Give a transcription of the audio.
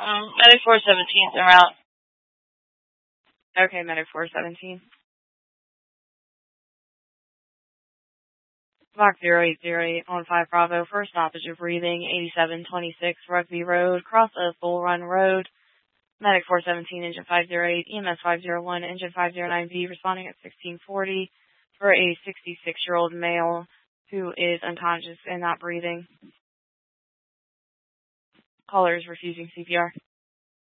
Medic 417 is en route. Okay, Medic 417. Block 0808 on 5 Bravo, first stoppage of breathing, 8726 Rugby Road, cross of Bull Run Road. Medic 417, engine 508, EMS 501, engine 509B, responding at 1640 for a 66-year-old male who is unconscious and not breathing. Caller is refusing CPR.